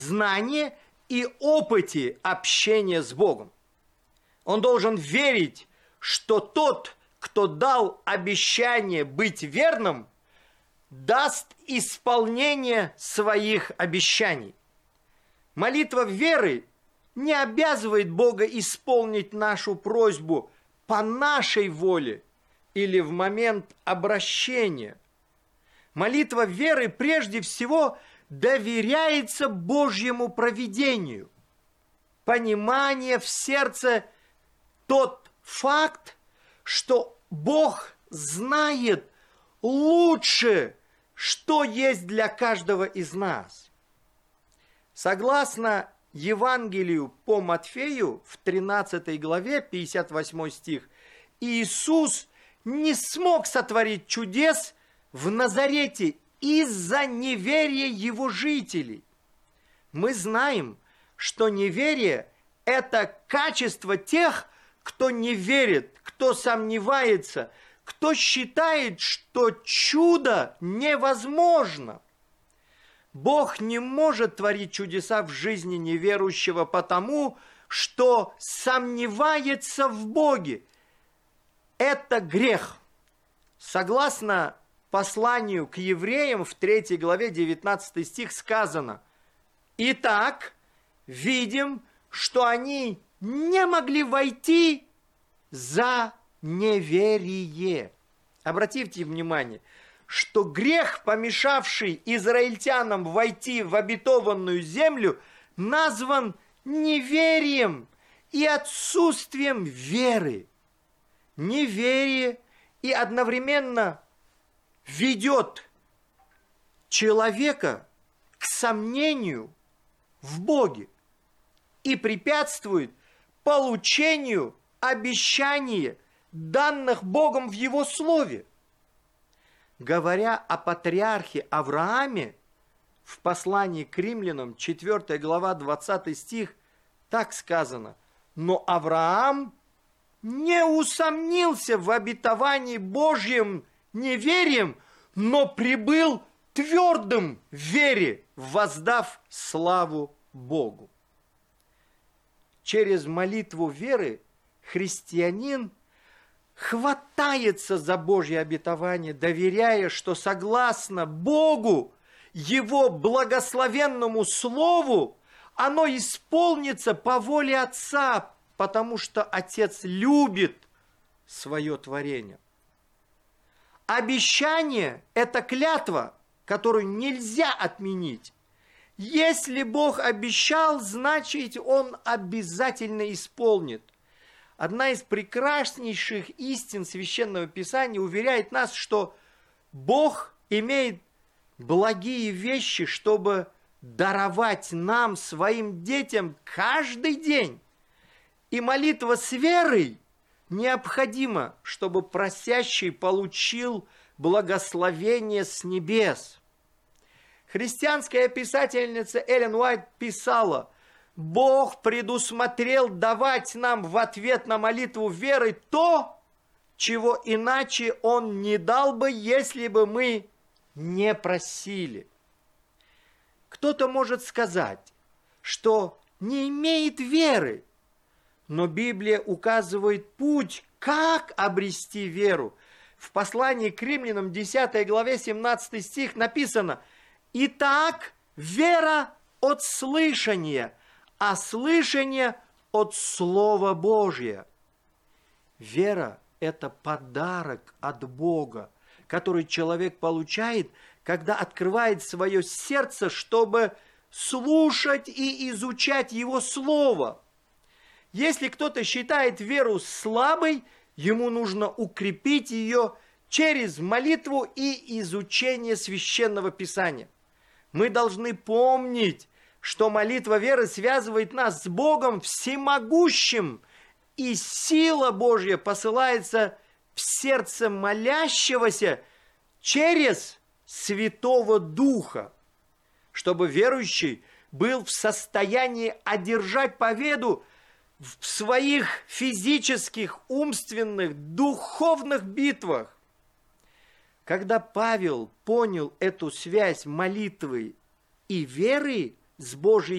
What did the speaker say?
знании и опыте общения с Богом. Он должен верить, что тот, кто дал обещание быть верным, даст исполнение своих обещаний. Молитва веры не обязывает Бога исполнить нашу просьбу по нашей воле или в момент обращения. Молитва веры прежде всего доверяется Божьему провидению. Понимание в сердце тот факт, что Бог знает лучше, что есть для каждого из нас. Согласно Евангелию по Матфею в 13 главе, 58 стих, Иисус не смог сотворить чудес в Назарете из-за неверия его жителей. Мы знаем, что неверие – это качество тех, кто не верит, кто сомневается, кто считает, что чудо невозможно. Бог не может творить чудеса в жизни неверующего потому, что сомневается в Боге. Это грех. Согласно посланию к евреям в 3 главе 19 стих сказано: «Итак, видим, что они не могли войти за неверие». Обратите внимание, что грех, помешавший израильтянам войти в обетованную землю, назван неверием и отсутствием веры. Неверие и одновременно ведет человека к сомнению в Боге и препятствует получению обещаний, данных Богом в Его Слове. Говоря о патриархе Аврааме, в послании к римлянам, 4 глава, 20 стих, так сказано: «Но Авраам не усомнился в обетовании Божьем неверием, но пребыл твердым в вере, воздав славу Богу». Через молитву веры христианин хватается за Божье обетование, доверяя, что согласно Богу, Его благословенному Слову, оно исполнится по воле Отца, потому что Отец любит свое творение. Обещание – это клятва, которую нельзя отменить. Если Бог обещал, значит, Он обязательно исполнит. Одна из прекраснейших истин Священного Писания уверяет нас, что Бог имеет благие вещи, чтобы даровать нам, своим детям, каждый день. И молитва с верой необходима, чтобы просящий получил благословение с небес. Христианская писательница Эллен Уайт писала: «Бог предусмотрел давать нам в ответ на молитву веры то, чего иначе Он не дал бы, если бы мы не просили». Кто-то может сказать, что не имеет веры, но Библия указывает путь, как обрести веру. В послании к римлянам, 10 главе, 17 стих написано: «Итак, вера от слышания, а слышание от Слова Божия». Вера – это подарок от Бога, который человек получает, когда открывает свое сердце, чтобы слушать и изучать Его Слово. Если кто-то считает веру слабой, ему нужно укрепить ее через молитву и изучение Священного Писания. Мы должны помнить, что молитва веры связывает нас с Богом всемогущим, и сила Божья посылается в сердце молящегося через Святого Духа, чтобы верующий был в состоянии одержать победу в своих физических, умственных, духовных битвах. Когда Павел понял эту связь молитвы и веры с Божьей